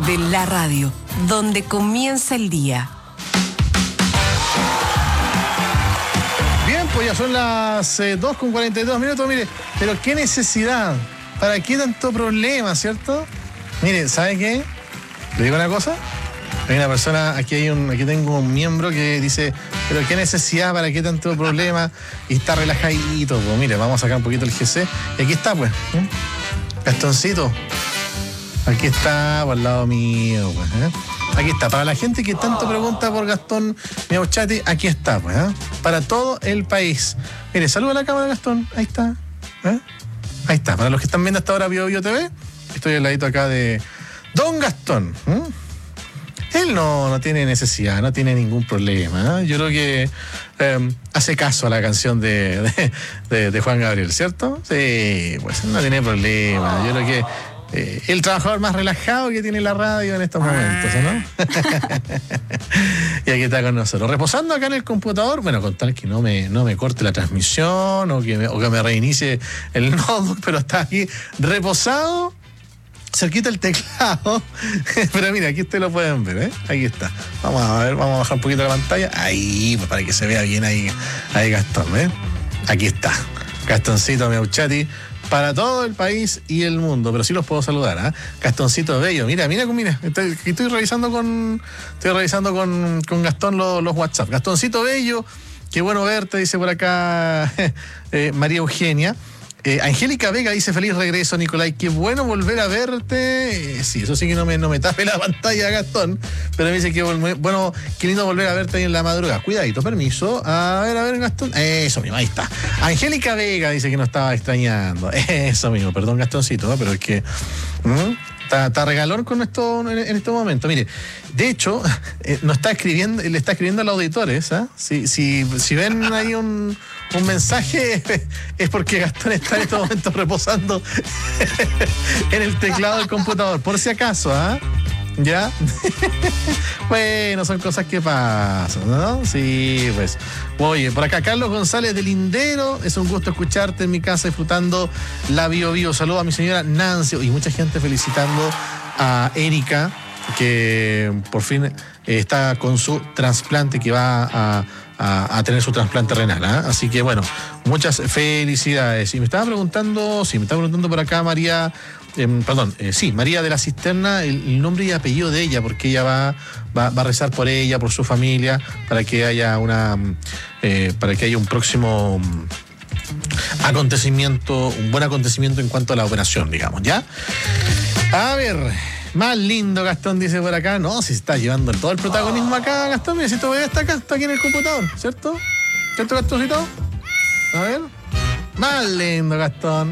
de la radio, donde comienza el día. Bien, pues ya son las 2:42. Mire, pero qué necesidad, ¿para qué tanto problema, cierto? Mire, ¿sabe qué? ¿Le digo una cosa? Hay una persona, aquí tengo un miembro que dice, pero qué necesidad, ¿para qué tanto problema? Y está relajadito, pues mire, vamos a sacar un poquito el GC. Y aquí está, pues, Gastoncito. Aquí está, por al lado mío, pues, Aquí está, para la gente que tanto pregunta por Gastón Miauchati, aquí está, pues, para todo el país. Mire, saluda a la cámara, Gastón, ahí está, Ahí está, para los que están viendo hasta ahora Bio TV, estoy al ladito acá de Don Gastón. Él no tiene necesidad, no tiene ningún problema, Yo creo que hace caso a la canción de Juan Gabriel, ¿cierto? Sí, pues no tiene problema. Yo creo que el trabajador más relajado que tiene la radio en estos momentos, ¿no? Y aquí está con nosotros. Reposando acá en el computador, bueno, con tal que no me corte la transmisión o que me reinicie el notebook, pero está aquí reposado, cerquita el teclado. Pero mira, aquí ustedes lo pueden ver, Aquí está. Vamos a bajar un poquito la pantalla. Ahí, pues para que se vea bien ahí Gastón, Aquí está. Gastoncito Miauchati. Para todo el país y el mundo, pero sí los puedo saludar, Gastoncito Bello, mira, estoy revisando con Gastón los WhatsApp. Gastoncito Bello, qué bueno verte, dice por acá María Eugenia. Angélica Vega dice, feliz regreso, Nicolai, qué bueno volver a verte. Sí, eso sí que no me tape la pantalla, Gastón, pero me dice que bueno, qué lindo volver a verte ahí en la madrugada. Cuidadito, permiso. A ver, Gastón. Eso mismo, ahí está. Angélica Vega dice que nos estaba extrañando. Eso mismo, perdón, Gastoncito, pero es que está regalón con esto en estos momentos. Mire, de hecho, le está escribiendo al auditor, Si ven ahí un mensaje, es porque Gastón está en estos momentos reposando en el teclado del computador, por si acaso, ¿Ya? Bueno, son cosas que pasan, ¿no? Sí, pues. Oye, por acá Carlos González de Lindero, es un gusto escucharte en mi casa disfrutando la Bio. Saludo a mi señora Nancy y mucha gente felicitando a Erika, que por fin está con su trasplante, que va a tener su trasplante renal, Así que bueno, muchas felicidades. Y me estaba preguntando por acá María, María de la Cisterna, el nombre y apellido de ella, porque ella va a rezar por ella, por su familia, para que haya un próximo acontecimiento, un buen acontecimiento en cuanto a la operación, digamos, ¿ya? A ver, más lindo, Gastón dice por acá. No, si está llevando todo el protagonismo acá, Gastón. Mira, si todavía está aquí en el computador, ¿cierto? ¿Cierto, Gastoncito? A ver. Más lindo, Gastón.